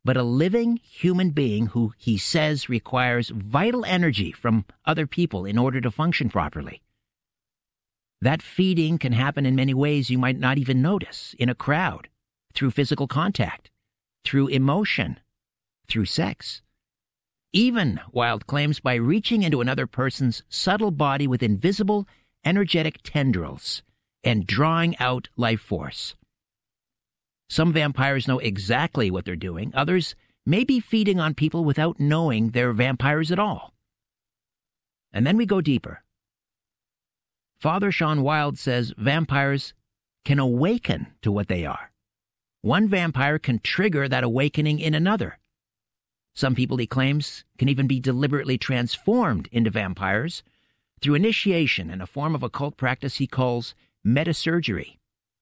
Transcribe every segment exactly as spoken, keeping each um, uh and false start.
but a living human being who he says requires vital energy from other people in order to function properly. That feeding can happen in many ways you might not even notice, in a crowd, through physical contact, through emotion, through sex. Even, Wilde claims, by reaching into another person's subtle body with invisible, energetic tendrils and drawing out life force. Some vampires know exactly what they're doing. Others may be feeding on people without knowing they're vampires at all. And then we go deeper. Father Sean Wilde says vampires can awaken to what they are. One vampire can trigger that awakening in another. Some people, he claims, can even be deliberately transformed into vampires through initiation in a form of occult practice he calls metasurgery.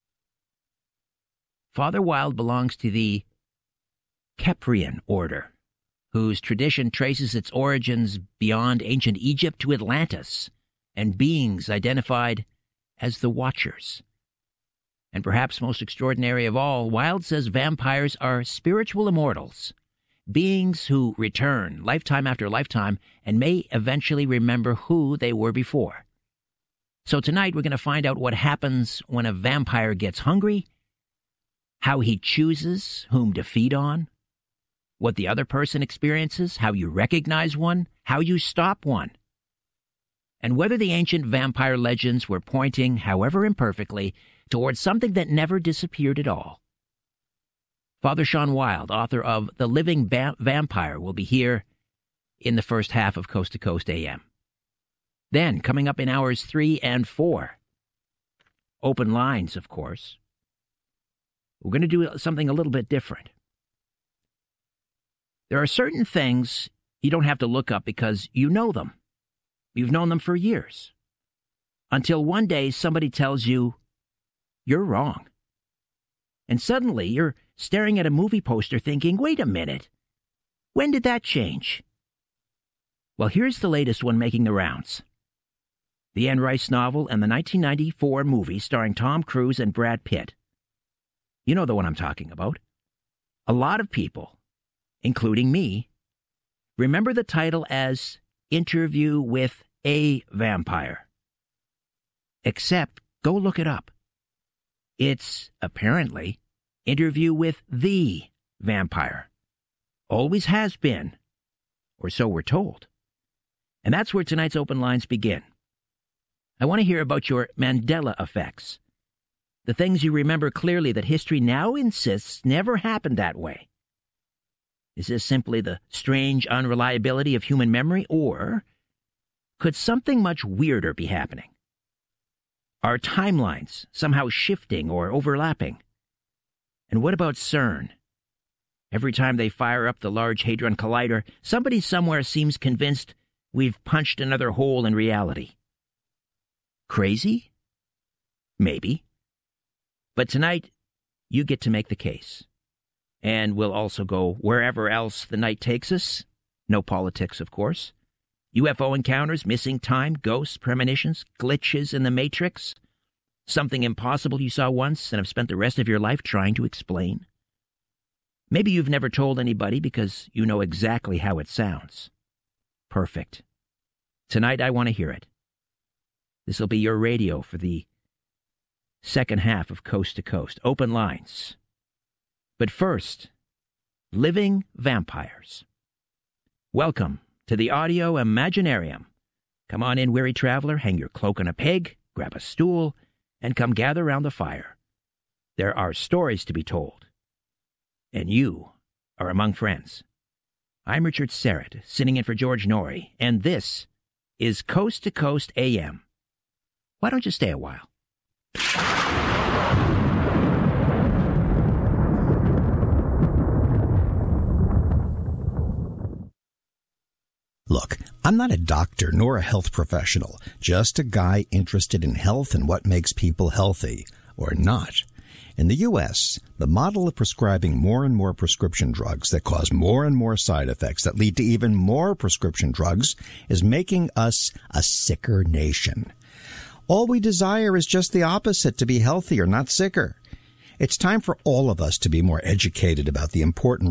Father Wilde belongs to the Keprian order, whose tradition traces its origins beyond ancient Egypt to Atlantis and beings identified as the Watchers. And perhaps most extraordinary of all, Wilde says vampires are spiritual immortals, beings who return lifetime after lifetime and may eventually remember who they were before. So tonight we're going to find out what happens when a vampire gets hungry, how he chooses whom to feed on, what the other person experiences, how you recognize one, how you stop one, and whether the ancient vampire legends were pointing, however imperfectly, towards something that never disappeared at all. Father Sean Wilde, author of The Living ba- Vampire, will be here in the first half of Coast to Coast A M. Then, coming up in hours three and four, open lines, of course. We're going to do something a little bit different. There are certain things you don't have to look up because you know them. You've known them for years. Until one day somebody tells you, you're wrong. And suddenly you're staring at a movie poster thinking, wait a minute, when did that change? Well, here's the latest one making the rounds. The Anne Rice novel and the nineteen ninety-four movie starring Tom Cruise and Brad Pitt. You know the one I'm talking about. A lot of people, including me, remember the title as Interview with a Vampire. Except, go look it up. It's, apparently, Interview with the Vampire. Always has been, or so we're told. And that's where tonight's open lines begin. I want to hear about your Mandela effects. The things you remember clearly that history now insists never happened that way. Is this simply the strange unreliability of human memory, or could something much weirder be happening? Are timelines somehow shifting or overlapping? And what about CERN? Every time they fire up the Large Hadron Collider, somebody somewhere seems convinced we've punched another hole in reality. Crazy? Maybe. But tonight, you get to make the case. And we'll also go wherever else the night takes us. No politics, of course. U F O encounters, missing time, ghosts, premonitions, glitches in the Matrix. Something impossible you saw once and have spent the rest of your life trying to explain. Maybe you've never told anybody because you know exactly how it sounds. Perfect. Tonight I want to hear it. This will be your radio for the second half of Coast to Coast. Open lines. But first, living vampires. Welcome to the Audio Imaginarium. Come on in, weary traveler, hang your cloak on a peg, grab a stool, and come gather round the fire. There are stories to be told, and you are among friends. I'm Richard Serrett, sitting in for George Norrie, and this is Coast to Coast A M. Why don't you stay a while? Look, I'm not a doctor nor a health professional, just a guy interested in health and what makes people healthy, or not. In the U S, the model of prescribing more and more prescription drugs that cause more and more side effects that lead to even more prescription drugs is making us a sicker nation. All we desire is just the opposite, to be healthier, not sicker. It's time for all of us to be more educated about the important